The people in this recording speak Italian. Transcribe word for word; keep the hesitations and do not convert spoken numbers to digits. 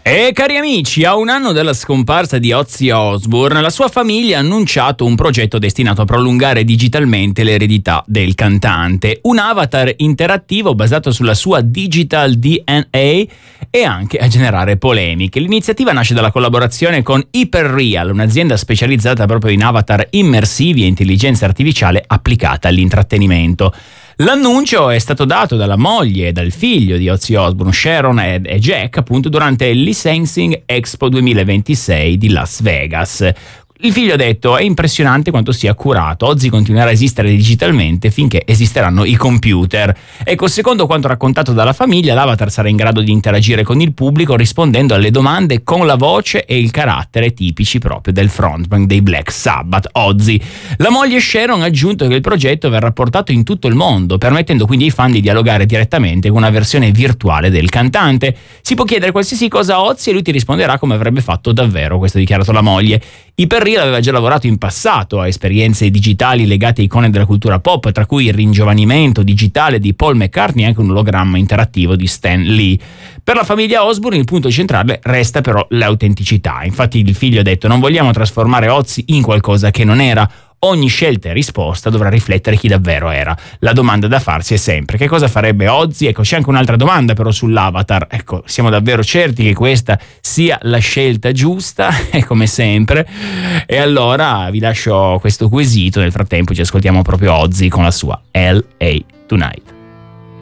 E cari amici, a un anno dalla scomparsa di Ozzy Osbourne, la sua famiglia ha annunciato un progetto destinato a prolungare digitalmente l'eredità del cantante. Un avatar interattivo basato sulla sua digital D N A e anche a generare polemiche. L'iniziativa nasce dalla collaborazione con Hyperreal, un'azienda specializzata proprio in avatar immersivi e intelligenza artificiale applicata all'intrattenimento. L'annuncio è stato dato dalla moglie e dal figlio di Ozzy Osbourne, Sharon e Jack, appunto durante l'E-Sensing Expo duemilaventisei di Las Vegas. Il figlio ha detto: è impressionante quanto sia curato, Ozzy continuerà a esistere digitalmente finché esisteranno i computer. Ecco, secondo quanto raccontato dalla famiglia, l'avatar sarà in grado di interagire con il pubblico rispondendo alle domande con la voce e il carattere tipici proprio del frontman dei Black Sabbath, Ozzy. La moglie Sharon ha aggiunto che il progetto verrà portato in tutto il mondo, permettendo quindi ai fan di dialogare direttamente con una versione virtuale del cantante. Si può chiedere qualsiasi cosa a Ozzy e lui ti risponderà come avrebbe fatto davvero, questo ha dichiarato la moglie. Hyperreal aveva già lavorato in passato a esperienze digitali legate a icone della cultura pop, tra cui il ringiovanimento digitale di Paul McCartney e anche un ologramma interattivo di Stan Lee. Per la famiglia Osbourne il punto centrale resta però l'autenticità. Infatti il figlio ha detto: non vogliamo trasformare Ozzy in qualcosa che non era. Ogni scelta e risposta dovrà riflettere chi davvero era. La domanda da farsi è sempre: che cosa farebbe Ozzy? Ecco, c'è anche un'altra domanda però sull'avatar. Ecco, siamo davvero certi che questa sia la scelta giusta? E come sempre. E allora vi lascio questo quesito. Nel frattempo ci ascoltiamo proprio Ozzy con la sua L A Tonight.